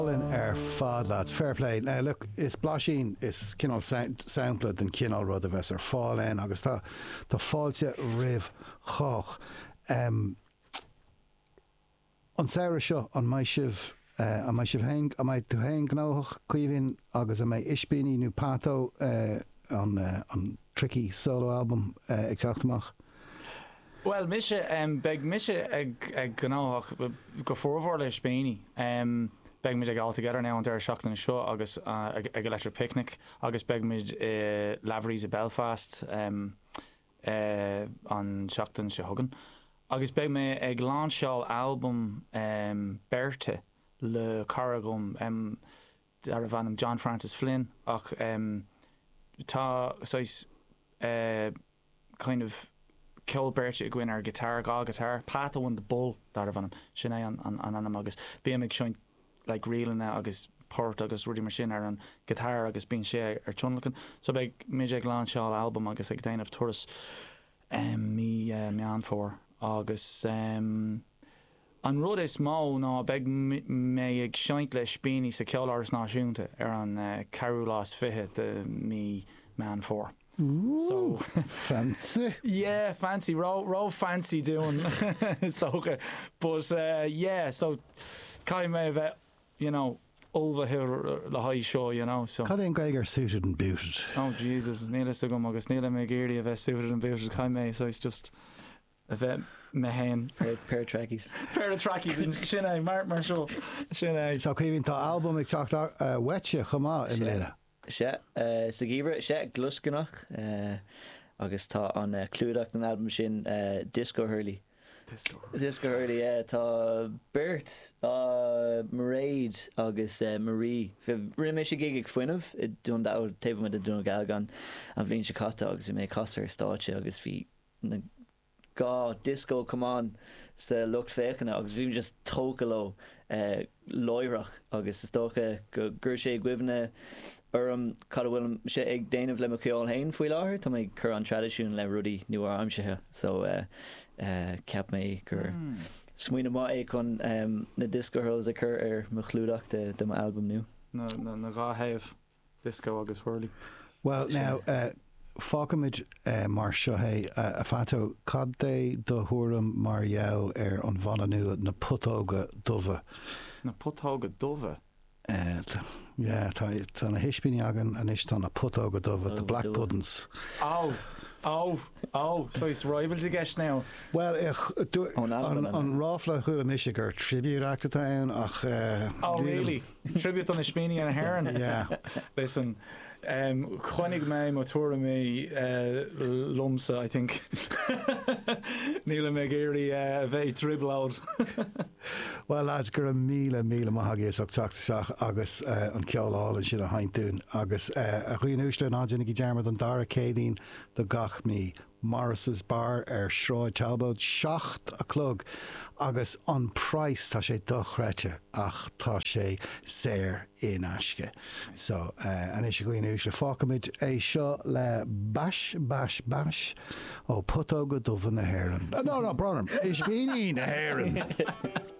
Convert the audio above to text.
Fad lads, fair play. Now look, is Bláisín is cinál sampla den cinál rud a bheits ar fáil agus tá fáilte rih chách. An saoire seo an mai sibh haing, a mai tú haing gnóch cuihín agus a mai ispíní nó pátó an tricky solo album ag teachtamach. Well, mise beg mise ag gnóch go fórmhór le Spéine. Beg mid ag all together now an der seachtain seo agus ag Electric Picnic agus beg mid Lavery's a Belfast an seachtain se hugan. Agus beg me ag lánseo album Bertha le Caragum dar bhanam John Francis Flynn ach tá sois kind of Ceol Bertha ag gwin ar guitar Pat won the bull dar bhanam sinné an anam agus bí ag seoint like reeling agus port agus rudí mar sin ar an guitar agus bíon sé ar tionlacan so beg mid ag lánseo album agus ag déanamh turas mi an fór agus an rud is mó ná beg mé ag seint le Spéine sa Ceol Áras Náisiúnta ar an Carú Lás Fiche de mi man fór. So fancy. Yeah, fancy. Raw fancy doing is okay. But yeah, so Kai may have, over here the high show, so Cadén Geiger suited and booted. Oh Jesus, Neil Sugum agus Neil McGeary of suited and booted Kai may, so it's just a bit mehen pair of trackies in Sinead mar show Sinead. So Kevin tá album ag talk wetche chama in Lena. Sa gíomhar gluscanach agus tá an clúdacht an album sin Disco Hurley. Disco Hurley, tá Bert, Mairead agus Marie. Rinne sé gig ag foiinmh I dún da taobh me dún galgan an bhíonn se catta agus I mé casar státe agus bhí gá disco cumán sa lucht féchanna agus bhí just tóca loirach agus is tócha go gur sé gwibhne cad bhfuil sé ag déanamh le Ceol hain faoi láthair tá mé chur an tradiisiún le rudí nuair aimsithe so ceap mé gur smuoine má é chun na disco hurls a chur ar mo chlúdaach de mo album nu. Na gá haibh disco agus whirly. Well now Fágamid mar seo a fato cad é do thuaram mar gheall ar an bhana nua na putóga dubha. Na putóga dubha? Tá na hispíní agan a is tá na putóga dubha, the Black Puddings. Oh, so it's rivals against now. Well, an ráfla chu an isise gur tribute acta taon ach oh really? Tribute on a Spéine and a Heron? Yeah. Listen, chuinnig mé motóra mé lumsa, I think. Neil McGeary bheith dribble out. Well, lads, gur a míle maithagéis ag teachtaseach agus an ceoláil sin a haintún agus a chuoinúiste ná dénig I dearmad an dara cédín do gach mí Morris's Bar ar Shráid Talbot 7 o'clock agus an price tá sé dochreite ach tá sé séir in aisce. So an is chuoinúiste fágamid é seo le bash ó putóga dubha na Héireann. No, Bronham, is Spéine na Héireann.